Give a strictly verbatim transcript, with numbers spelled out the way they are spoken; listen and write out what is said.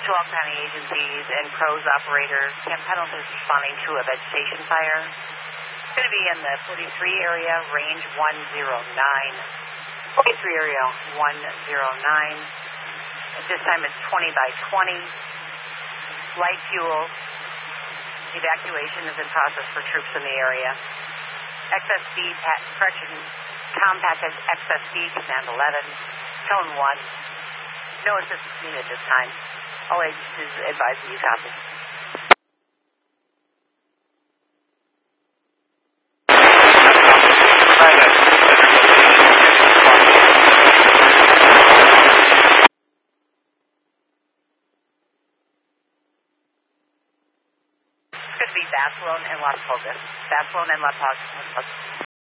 to all county agencies and pros operators. Camp Pendleton is responding to a vegetation fire. It's going to be in the forty-three area, range one zero nine. forty-three area one zero nine. At this time it's twenty by twenty. Light fuel. Evacuation is in process for troops in the area. X S D, correction, compact X S D, command eleven, tone one. No assistance needed this time. All agencies advising you copy. It's going to be Barcelona and Las Vegas. Barcelona and Las Vegas.